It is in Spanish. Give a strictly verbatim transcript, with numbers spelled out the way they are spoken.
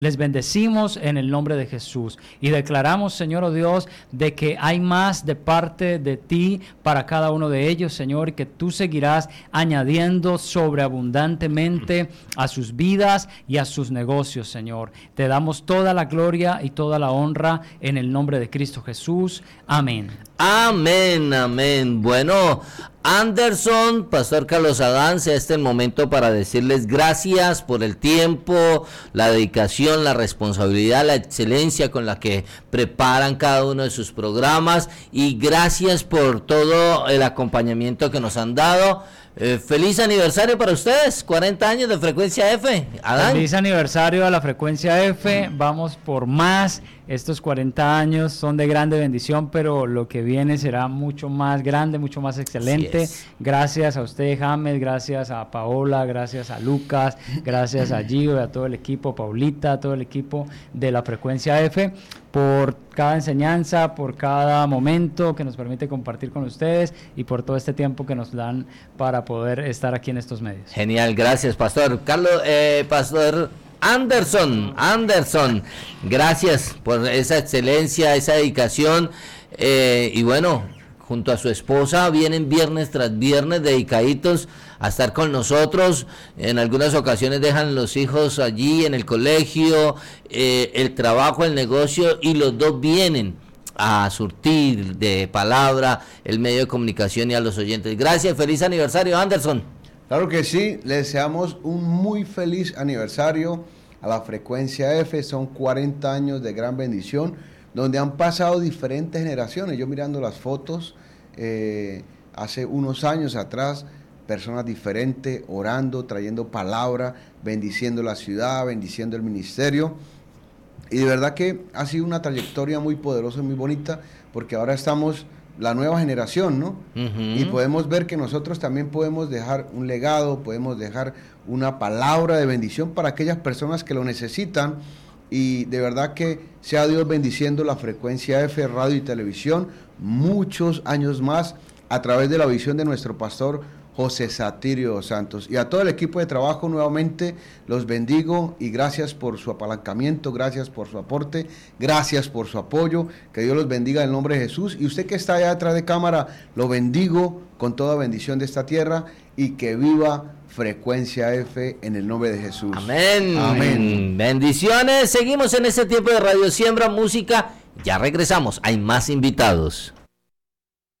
Les bendecimos en el nombre de Jesús y declaramos, Señor, oh Dios, de que hay más de parte de ti para cada uno de ellos, Señor, y que tú seguirás añadiendo sobreabundantemente a sus vidas y a sus negocios, Señor. Te damos toda la gloria y toda la honra en el nombre de Cristo Jesús. Amén. Amén, amén. Bueno, Anderson, Pastor Carlos Adán, sea este el momento para decirles gracias por el tiempo, la dedicación, la responsabilidad, la excelencia con la que preparan cada uno de sus programas, y gracias por todo el acompañamiento que nos han dado. Eh, feliz aniversario para ustedes, cuarenta años de Frecuencia F. Adán. Feliz aniversario a la Frecuencia F, vamos por más. Estos cuarenta años son de grande bendición, pero lo que viene será mucho más grande, mucho más excelente. Gracias a usted, James, gracias a Paola, gracias a Lucas, gracias a Gio y a todo el equipo, Paulita, a todo el equipo de la Frecuencia F, por cada enseñanza, por cada momento que nos permite compartir con ustedes y por todo este tiempo que nos dan para poder estar aquí en estos medios. Genial, gracias, Pastor Carlos, eh, Pastor Anderson, Anderson, gracias por esa excelencia, esa dedicación, eh, y bueno, junto a su esposa vienen viernes tras viernes dedicaditos a estar con nosotros. En algunas ocasiones dejan los hijos allí en el colegio, eh, el trabajo, el negocio, y los dos vienen a surtir de palabra el medio de comunicación y a los oyentes. Gracias, feliz aniversario, Anderson. Claro que sí, le deseamos un muy feliz aniversario a la Frecuencia F. Son cuarenta años de gran bendición, donde han pasado diferentes generaciones. Yo mirando las fotos, eh, hace unos años atrás, personas diferentes, orando, trayendo palabra, bendiciendo la ciudad, bendiciendo el ministerio. Y de verdad que ha sido una trayectoria muy poderosa y muy bonita, porque ahora estamos la nueva generación, ¿no? Uh-huh. Y podemos ver que nosotros también podemos dejar un legado, podemos dejar una palabra de bendición para aquellas personas que lo necesitan. Y de verdad que sea Dios bendiciendo la Frecuencia F, radio y televisión, muchos años más, a través de la visión de nuestro pastor José Satirio Santos. Y a todo el equipo de trabajo nuevamente los bendigo y gracias por su apalancamiento, gracias por su aporte, gracias por su apoyo. Que Dios los bendiga en el nombre de Jesús. Y usted que está allá detrás de cámara, lo bendigo con toda bendición de esta tierra, y que viva Frecuencia F en el nombre de Jesús. Amén. Amén. Bendiciones. Seguimos en este tiempo de Radio Siembra Música. Ya regresamos. Hay más invitados.